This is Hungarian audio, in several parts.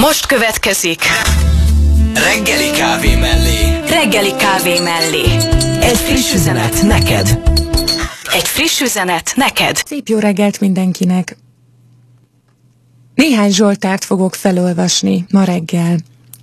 Most következik Reggeli kávé mellé. Reggeli kávé mellé. Egy friss üzenet neked. Egy friss üzenet neked. Szép jó reggelt mindenkinek! Néhány Zsoltárt fogok felolvasni ma reggel.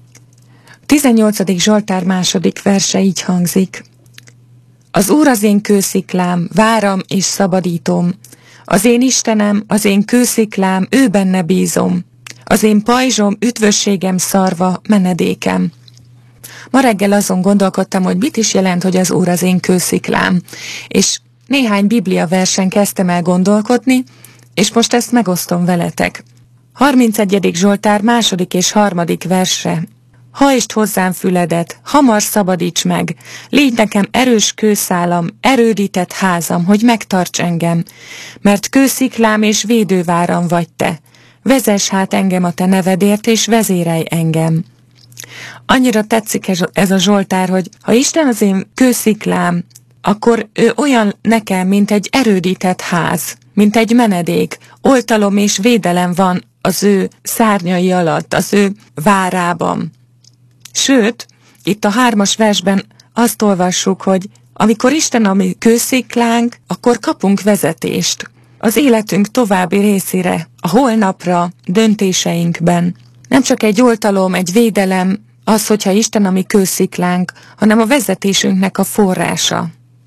18. Zsoltár második verse így hangzik. Az Úr az én kősziklám, váram és szabadítom. Az én Istenem, az én kősziklám, ő benne bízom. Az én pajzsom, üdvösségem, szarva, menedékem. Ma reggel azon gondolkodtam, hogy mit is jelent, hogy az Úr az én kősziklám. És néhány Biblia versen kezdtem el gondolkodni, és most ezt megosztom veletek. 31. Zsoltár második és harmadik verse. Hajtsd hozzám füledet, hamar szabadíts meg, légy nekem erős kőszálam, erődített házam, hogy megtarts engem, mert kősziklám és védőváram vagy te. Vezess hát engem a te nevedért, és vezérelj engem. Annyira tetszik ez a Zsoltár, hogy ha Isten az én kősziklám, akkor ő olyan nekem, mint egy erődített ház, mint egy menedék, oltalom és védelem van az ő szárnyai alatt, az ő várában. Sőt, itt a 3. versben azt olvassuk, hogy amikor Isten a mi kősziklánk, akkor kapunk vezetést az életünk további részére, a holnapra, döntéseinkben. Nem csak egy oltalom, egy védelem az, hogyha Isten a mi kősziklánk, hanem a vezetésünknek a forrása.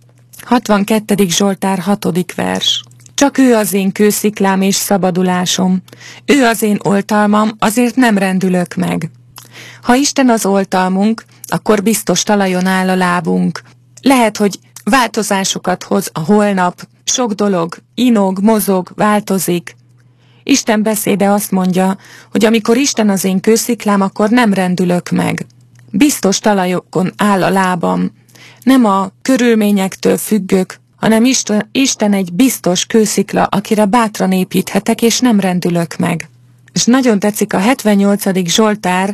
62. Zsoltár 6. vers. Csak ő az én kősziklám és szabadulásom. Ő az én oltalmam, azért nem rendülök meg. Ha Isten az oltalmunk, akkor biztos talajon áll a lábunk. Lehet, hogy változásokat hoz a holnap, sok dolog, inog, mozog, változik. Isten beszéde azt mondja, hogy amikor Isten az én kősziklám, akkor nem rendülök meg. Biztos talajokon áll a lábam. Nem a körülményektől függök, hanem Isten egy biztos kőszikla, akire bátran építhetek, és nem rendülök meg. És nagyon tetszik a 78. Zsoltár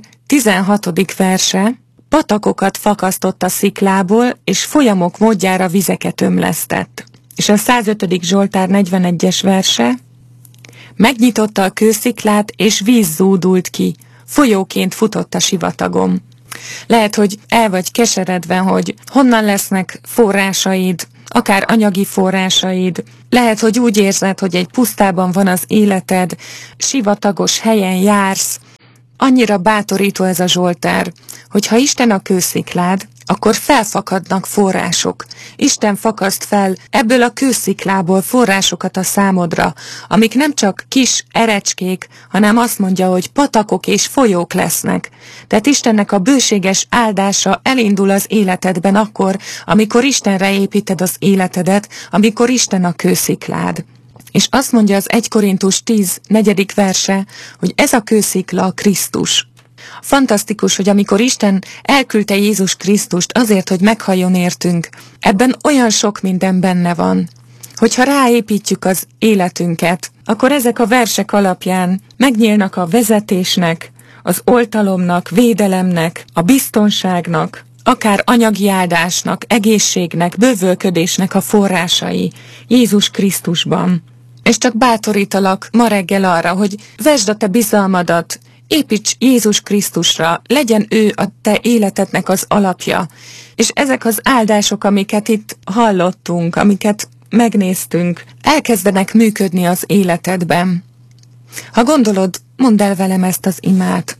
16. verse. Patakokat fakasztott a sziklából, és folyamok módjára vizeket ömlesztett. És a 105. Zsoltár 41. verse. Megnyitotta a kősziklát, és víz zúdult ki. Folyóként futott a sivatagom. Lehet, hogy el vagy keseredve, hogy honnan lesznek forrásaid, akár anyagi forrásaid. Lehet, hogy úgy érzed, hogy egy pusztában van az életed, sivatagos helyen jársz. Annyira bátorító ez a Zsoltár, hogy ha Isten a kősziklád, akkor felfakadnak források. Isten fakaszt fel ebből a kősziklából forrásokat a számodra, amik nem csak kis erecskék, hanem azt mondja, hogy patakok és folyók lesznek. Tehát Istennek a bőséges áldása elindul az életedben akkor, amikor Istenre építed az életedet, amikor Isten a kősziklád. És azt mondja az 1 Korintus 10. 4. verse, hogy ez a kőszikla a Krisztus. Fantasztikus, hogy amikor Isten elküldte Jézus Krisztust azért, hogy meghalljon értünk, ebben olyan sok minden benne van, hogyha ráépítjük az életünket, akkor ezek a versek alapján megnyílnak a vezetésnek, az oltalomnak, védelemnek, a biztonságnak, akár anyagi áldásnak, egészségnek, bővölködésnek a forrásai Jézus Krisztusban. És csak bátorítalak ma reggel arra, hogy vesd a te bizalmadat, építs Jézus Krisztusra, legyen ő a te életednek az alapja. És ezek az áldások, amiket itt hallottunk, amiket megnéztünk, elkezdenek működni az életedben. Ha gondolod, mondd el velem ezt az imát.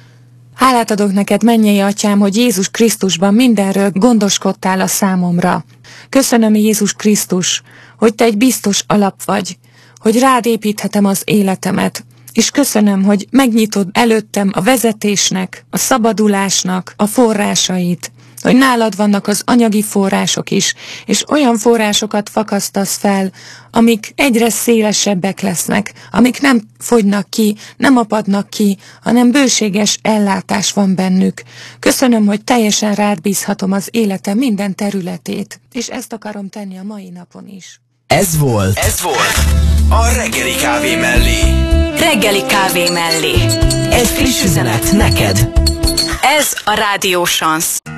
Hálát adok neked, mennyei Atyám, hogy Jézus Krisztusban mindenről gondoskodtál a számomra. Köszönöm, Jézus Krisztus, hogy te egy biztos alap vagy, hogy rád építhetem az életemet, és köszönöm, hogy megnyitod előttem a vezetésnek, a szabadulásnak a forrásait, hogy nálad vannak az anyagi források is, és olyan forrásokat fakasztasz fel, amik egyre szélesebbek lesznek, amik nem fogynak ki, nem apadnak ki, hanem bőséges ellátás van bennük. Köszönöm, hogy teljesen rád bízhatom az életem minden területét, és ezt akarom tenni a mai napon is. Ez volt a Reggeli kávé mellé. Reggeli kávé mellé. Egy friss üzenet neked. Ez a Rádió Chance.